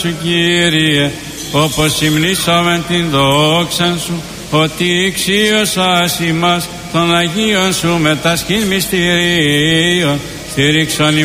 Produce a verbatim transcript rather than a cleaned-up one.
σου, Κύριε, όπως υμνήσαμε την δόξα σου, ότι εξίωσας ημάς των Αγίων σου μετασχήν μυστηρίων, στήριξον